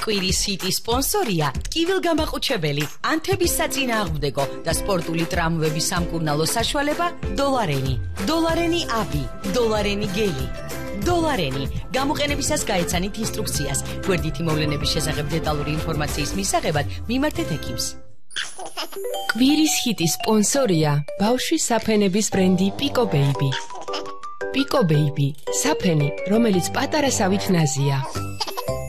კვირის ჰიტი სპონსორია კივილგამაყუჩებელი, ანთების საწინააღმდეგო და სპორტული ტრამვების სამკურნალო საშუალება დოლარენი. დოლარენი აბი, დოლარენი გელი. დოლარენი. გამოყენებისას გაეცანით ინსტრუქციას. გვერდითი მოვლენების შესახებ დეტალური ინფორმაციის მისაღებად მიმართეთ ექიმს. კვირის ჰიტის სპონსორია ბავშვის საფენების ბრენდი Pico Baby. Pico Baby, საფენი, რომელიც პატარასავით ნაზია.